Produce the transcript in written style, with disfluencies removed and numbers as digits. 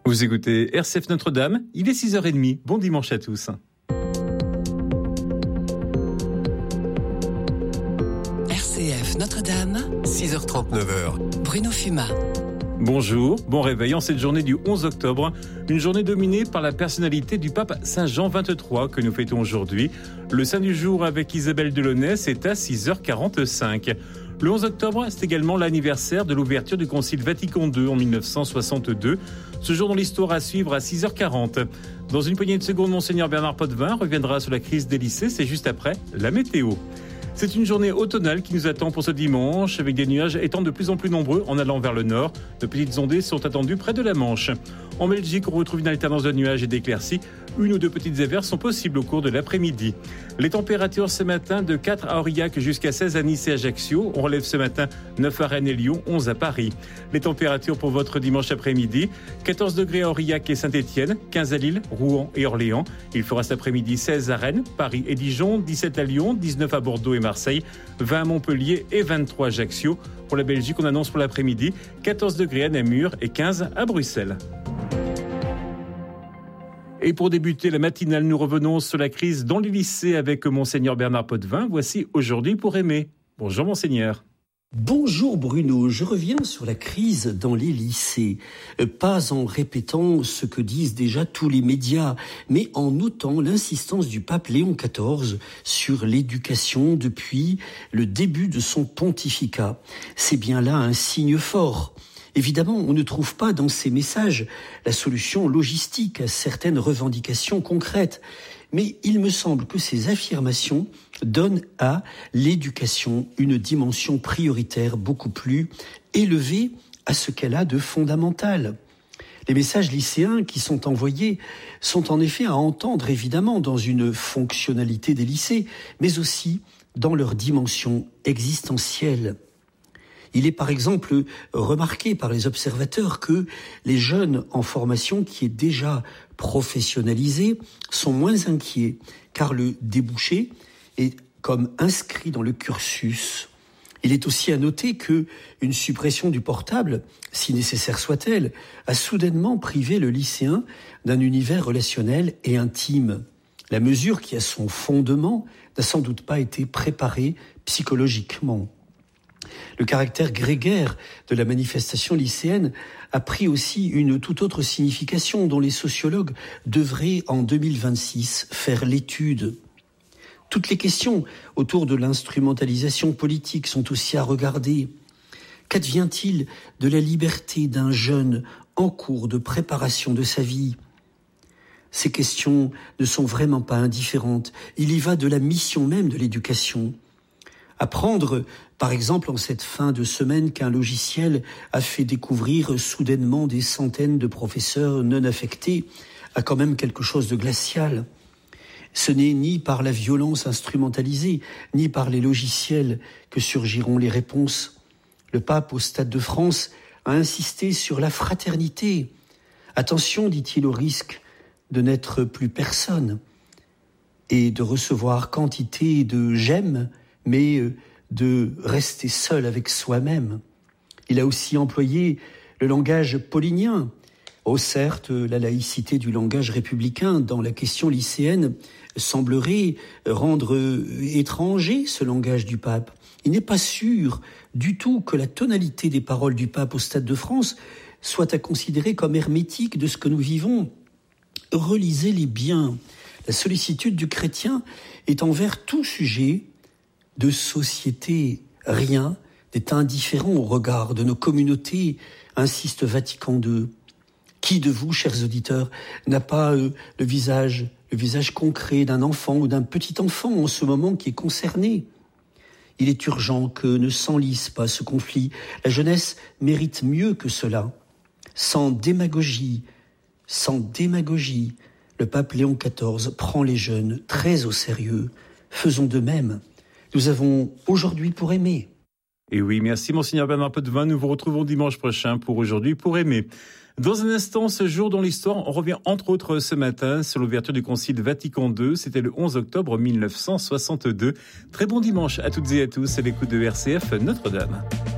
Vous écoutez RCF Notre-Dame, il est 6h30. Bon dimanche à tous. RCF Notre-Dame, 6h39. Bruno Fumat. Bonjour, bon réveil en cette journée du 11 octobre, une journée dominée par la personnalité du pape Saint Jean XXIII que nous fêtons aujourd'hui. Le saint du jour avec Isabelle Delaunay, c'est à 6h45. Le 11 octobre, c'est également l'anniversaire de l'ouverture du Concile Vatican II en 1962. Ce jour dans l'histoire à suivre à 6h40. Dans une poignée de secondes, Monseigneur Bernard Potvin reviendra sur la crise des lycées, c'est juste après la météo. C'est une journée automnale qui nous attend pour ce dimanche, avec des nuages étant de plus en plus nombreux en allant vers le nord. De petites ondées sont attendues près de la Manche. En Belgique, on retrouve une alternance de nuages et d'éclaircies. Une ou deux petites averses sont possibles au cours de l'après-midi. Les températures ce matin de 4 à Aurillac jusqu'à 16 à Nice et Ajaccio. On relève ce matin 9 à Rennes et Lyon, 11 à Paris. Les températures pour votre dimanche après-midi, 14 degrés à Aurillac et Saint-Étienne, 15 à Lille, Rouen et Orléans. Il fera cet après-midi 16 à Rennes, Paris et Dijon, 17 à Lyon, 19 à Bordeaux et Marseille, 20 à Montpellier et 23 à Ajaccio. Pour la Belgique, on annonce pour l'après-midi 14 degrés à Namur et 15 à Bruxelles. Et pour débuter la matinale, nous revenons sur la crise dans les lycées avec Monseigneur Bernard Potvin. Voici Aujourd'hui pour aimer. Bonjour Monseigneur. Bonjour Bruno, je reviens sur la crise dans les lycées, pas en répétant ce que disent déjà tous les médias, mais en notant l'insistance du pape Léon XIV sur l'éducation depuis le début de son pontificat. C'est bien là un signe fort. Évidemment, on ne trouve pas dans ces messages la solution logistique à certaines revendications concrètes. Mais il me semble que ces affirmations donnent à l'éducation une dimension prioritaire beaucoup plus élevée à ce qu'elle a de fondamental. Les messages lycéens qui sont envoyés sont en effet à entendre évidemment dans une fonctionnalité des lycées, mais aussi dans leur dimension existentielle. Il est par exemple remarqué par les observateurs que les jeunes en formation qui est déjà professionnalisés sont moins inquiets, car le débouché est comme inscrit dans le cursus. Il est aussi à noter que une suppression du portable, si nécessaire soit-elle, a soudainement privé le lycéen d'un univers relationnel et intime. La mesure qui a son fondement n'a sans doute pas été préparée psychologiquement. Le caractère grégaire de la manifestation lycéenne a pris aussi une toute autre signification dont les sociologues devraient en 2026 faire l'étude. Toutes les questions autour de l'instrumentalisation politique sont aussi à regarder. Qu'advient-il de la liberté d'un jeune en cours de préparation de sa vie ? Ces questions ne sont vraiment pas indifférentes. Il y va de la mission même de l'éducation. Apprendre, par exemple, en cette fin de semaine qu'un logiciel a fait découvrir soudainement des centaines de professeurs non affectés a quand même quelque chose de glacial. Ce n'est ni par la violence instrumentalisée, ni par les logiciels que surgiront les réponses. Le pape, au Stade de France, a insisté sur la fraternité. Attention, dit-il, au risque de n'être plus personne et de recevoir quantité de j'aime, mais de rester seul avec soi-même. Il a aussi employé le langage paulinien. Oh certes, la laïcité du langage républicain dans la question lycéenne semblerait rendre étranger ce langage du pape. Il n'est pas sûr du tout que la tonalité des paroles du pape au Stade de France soit à considérer comme hermétique de ce que nous vivons. Relisez-les bien. La sollicitude du chrétien est envers tout sujet de société. Rien n'est indifférent au regard de nos communautés, insiste Vatican II. Qui de vous, chers auditeurs, n'a pas le visage concret d'un enfant ou d'un petit enfant en ce moment qui est concerné ? Il est urgent que ne s'enlise pas ce conflit. La jeunesse mérite mieux que cela. Sans démagogie, le pape Léon XIV prend les jeunes très au sérieux. Faisons de même. Nous avons Aujourd'hui pour aimer. Et oui, merci Monseigneur Bernard Potvin. Nous vous retrouvons dimanche prochain pour Aujourd'hui pour aimer. Dans un instant, ce jour dans l'histoire, on revient entre autres ce matin sur l'ouverture du Concile Vatican II. C'était le 11 octobre 1962. Très bon dimanche à toutes et à tous à l'écoute de RCF Notre-Dame.